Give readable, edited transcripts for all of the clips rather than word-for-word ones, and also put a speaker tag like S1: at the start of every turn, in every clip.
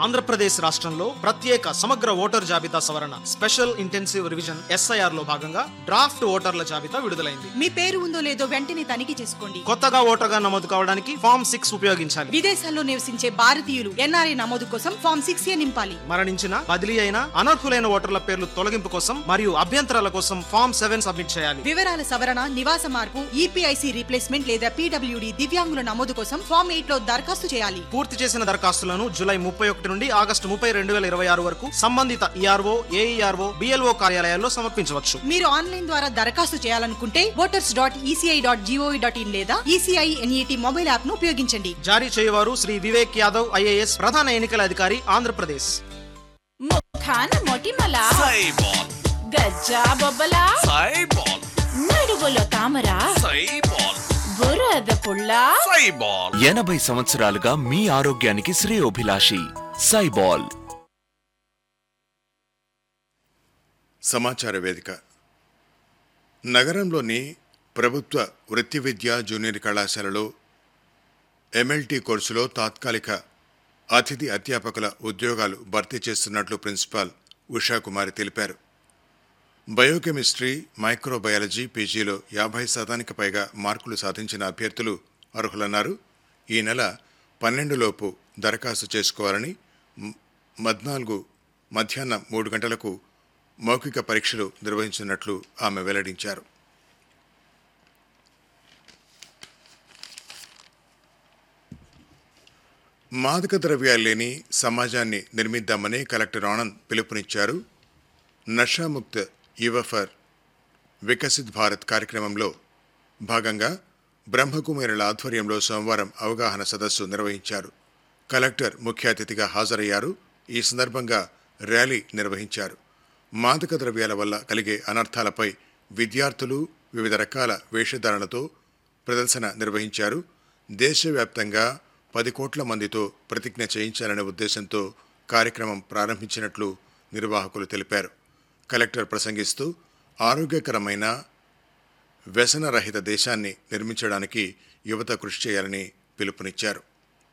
S1: ఆంధ్రప్రదేశ్ రాష్ట్రంలో ప్రత్యేక సమగ్ర ఓటర్ జాబితా సవరణ స్పెషల్ ఇంటెన్సివ్ రివిజన్ ఎస్ఐఆర్ లో భాగంగా డ్రాఫ్ట్ ఓటర్ల జాబితా విడుదలైంది.
S2: మీ పేరు ఉందో లేదో వెంటనే తనిఖీ చేసుకోండి.
S1: కొత్తగా ఓటర్గా నమోదు కావడానికి ఫామ్ 6 ఉపయోగించాలి.
S2: విదేశాల్లో నివసించే భారతీయులు ఎన్ఆర్ఐ నమోదు కోసం ఫామ్ 6A నింపాలి.
S1: మరణించిన, బదిలీ అయిన, అనర్హులైన ఓటర్ల పేర్లు తొలగింపు కోసం మరియు అభ్యంతరాల కోసం ఫామ్ 7 సబ్మిట్ చేయాలి.
S2: వివరాల సవరణ, నివాస మార్పు, ఈపీఐసి రీప్లేస్మెంట్ లేదా పీడబ్ల్యూడీ దివ్యాంగుల నమోదు కోసం ఫామ్ 8 లో దరఖాస్తు చేయాలి.
S1: పూర్తి చేసిన దరఖాస్తులను జూలై 31 నుండి ఆగస్టు 30, 2026 వరకు సంబంధిత ఈఆర్ఓ, ఏఈఆర్ఓ, బిఎల్ఓ కార్యాలయాల్లో సమర్పించవచ్చు.
S2: మీరు ఆన్లైన్ ద్వారా దరఖాస్తు చేయాలనుకుంటే voters.eci.gov.in లేదా ఈసీఐ ఎన్ఈటీ మొబైల్ యాప్ ను ఉపయోగించండి.
S1: జారీ చేయవారు శ్రీ వివేక్ యాదవ్ ఐఏఎస్, ప్రధాన ఎన్నికల అధికారి, ఆంధ్రప్రదేశ్.
S3: ముఖాన మొటిమల
S4: సైబాల్,
S3: గజ్జా బొబ్బల
S4: సైబాల్,
S3: నడువులో తామర
S4: సైబాల్,
S3: బురద పుల్ల
S4: సైబాల్.
S5: 80 సంవత్సరాలుగా మీ ఆరోగ్యానికి శ్రేయోభిలాషి సైబాల్.
S6: సమాచార వేదిక. నగరంలోని ప్రభుత్వ వృత్తి విద్యా జూనియర్ కళాశాలలో ఎంఎల్టీ కోర్సులో తాత్కాలిక అతిథి అధ్యాపకుల ఉద్యోగాలు భర్తీ చేస్తున్నట్లు ప్రిన్సిపాల్ ఉషాకుమారి తెలిపారు. బయోకెమిస్ట్రీ, మైక్రోబయాలజీ పీజీలో 50% పైగా మార్కులు సాధించిన అభ్యర్థులు అర్హులన్నారు. ఈ నెల 12 లోపు దరఖాస్తు చేసుకోవాలని, 14 మధ్యాహ్నం 3 గంటలకు మౌఖిక పరీక్షలు నిర్వహించినట్లు ఆమె వెల్లడించారు. మాదక ద్రవ్యాలు లేని సమాజాన్ని నిర్మిద్దామని కలెక్టర్ ఆనంద్ పిలుపునిచ్చారు. నషాముక్త్ యువ ఫర్ వికసిత్ భారత్ కార్యక్రమంలో భాగంగా బ్రహ్మకుమారుల ఆధ్వర్యంలో సోమవారం అవగాహన సదస్సు నిర్వహించారు. కలెక్టర్ ముఖ్య అతిథిగా హాజరయ్యారు. ఈ సందర్భంగా ర్యాలీ నిర్వహించారు. మాదక ద్రవ్యాల వల్ల కలిగే అనర్థాలపై విద్యార్థులు వివిధ రకాల వేషధారణలతో ప్రదర్శన నిర్వహించారు. దేశవ్యాప్తంగా 10 కోట్ల మందితో ప్రతిజ్ఞ చేయించాలనే ఉద్దేశంతో కార్యక్రమం ప్రారంభించినట్లు నిర్వాహకులు తెలిపారు. కలెక్టర్ ప్రసంగిస్తూ ఆరోగ్యకరమైన వ్యసనరహిత దేశాన్ని నిర్మించడానికి యువత కృషి చేయాలని పిలుపునిచ్చారు.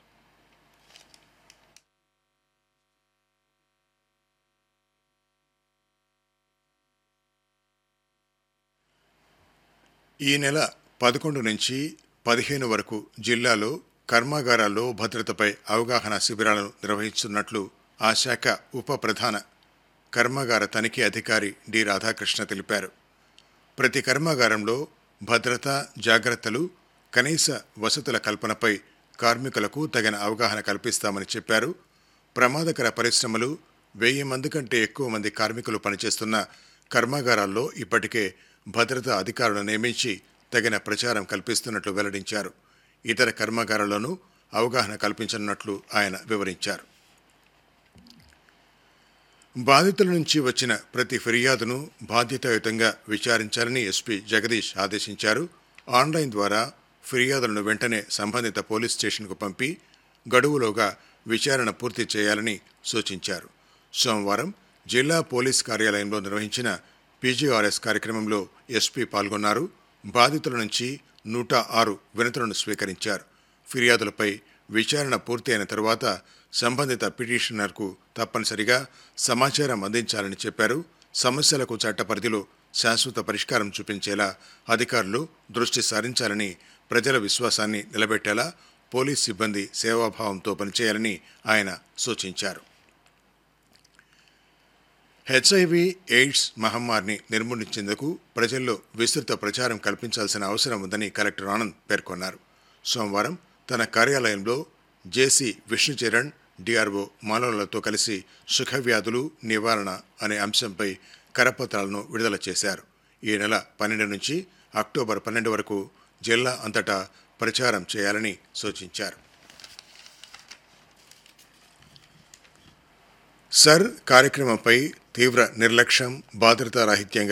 S6: ఈ నెల 11 నుంచి 15 వరకు జిల్లాలో కర్మాగారాల్లో భద్రతపై అవగాహన శిబిరాలను నిర్వహిస్తున్నట్లు ఆ శాఖ ఉప ప్రధాన కర్మాగార తనిఖీ అధికారి డి రాధాకృష్ణ తెలిపారు. ప్రతి కర్మాగారంలో భద్రతా జాగ్రత్తలు, కనీస వసతుల కల్పనపై కార్మికులకు తగిన అవగాహన కల్పిస్తామని చెప్పారు. ప్రమాదకర పరిశ్రమలు, 1000 మంది కంటే ఎక్కువ మంది కార్మికులు పనిచేస్తున్న కర్మాగారాల్లో ఇప్పటికే భద్రతా అధికారులను నియమించి తగిన ప్రచారం కల్పిస్తున్నట్లు వెల్లడించారు. ఇతర కర్మాగారాల్లోనూ అవగాహన కల్పించనున్నట్లు ఆయన వివరించారు. బాధితుల నుంచి వచ్చిన ప్రతి ఫిర్యాదును బాధ్యతాయుతంగా విచారించాలని ఎస్పీ జగదీష్ ఆదేశించారు. ఆన్లైన్ ద్వారా ఫిర్యాదులను వెంటనే సంబంధిత పోలీస్ స్టేషన్కు పంపి గడువులోగా విచారణ పూర్తి చేయాలని సూచించారు. సోమవారం జిల్లా పోలీస్ కార్యాలయంలో నిర్వహించిన పీజీఆర్ఎస్ కార్యక్రమంలో ఎస్పీ పాల్గొన్నారు. బాధితుల నుంచి 106 వినతులను స్వీకరించారు. ఫిర్యాదులపై విచారణ పూర్తి అయిన తరువాత సంబంధిత పిటిషనర్కు తప్పనిసరిగా సమాచారం అందించాలని చెప్పారు. సమస్యలకు చట్ట పరిధిలో శాశ్వత పరిష్కారం చూపించేలా అధికారులు దృష్టి సారించాలని, ప్రజల విశ్వాసాన్ని నిలబెట్టేలా పోలీస్ సిబ్బంది సేవాభావంతో పనిచేయాలని ఆయన సూచించారు. హెచ్ఐవి ఎయిడ్స్ మహమ్మారిని నిర్మూలించేందుకు ప్రజల్లో విస్తృత ప్రచారం కల్పించాల్సిన అవసరం ఉందని కలెక్టర్ ఆనంద్ పేర్కొన్నారు. సోమవారం తన కార్యాలయంలో జేసీ విష్ణుచరణ్, డిఆర్ఓ మానవులతో కలిసి సుఖవ్యాధులు నివారణ అనే అంశంపై కరపత్రాలను విడుదల చేశారు. ఈ నెల 12 నుంచి అక్టోబర్ 12 వరకు జిల్లా అంతటా ప్రచారం చేయాలని సూచించారు. సర్ కార్యక్రమంపై తీవ్ర నిర్లక్ష్యం, బాధ్యతారాహిత్యంగా